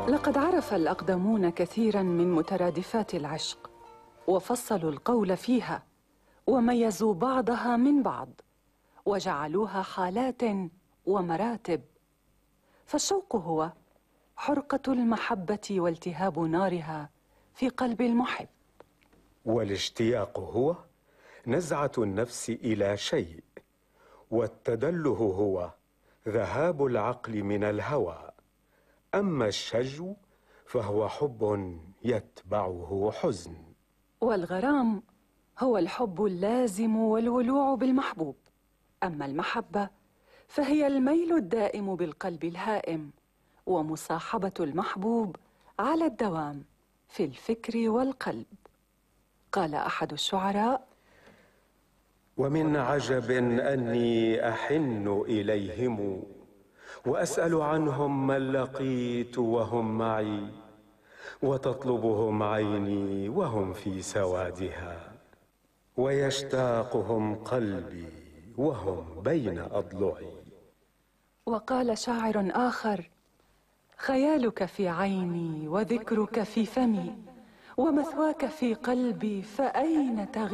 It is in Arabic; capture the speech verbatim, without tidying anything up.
لقد عرف الأقدمون كثيراً من مترادفات العشق، وفصلوا القول فيها، وميزوا بعضها من بعض، وجعلوها حالات ومراتب. فالشوق هو حرقة المحبة والتهاب نارها في قلب المحب، والاشتياق هو نزعة النفس إلى شيء، والتدله هو ذهاب العقل من الهوى. أما الشجو فهو حب يتبعه حزن. والغرام هو الحب اللازم والولوع بالمحبوب. أما المحبة فهي الميل الدائم بالقلب الهائم، ومصاحبة المحبوب على الدوام في الفكر والقلب. قال أحد الشعراء: ومن عجب أني أحن إليهم، وأسأل عنهم من لقيت وهم معي، وتطلبهم عيني وهم في سوادها، ويشتاقهم قلبي وهم بين أضلعي. وقال شاعر آخر: خيالك في عيني وذكرك في فمي، ومثواك في قلبي، فأين تغيب؟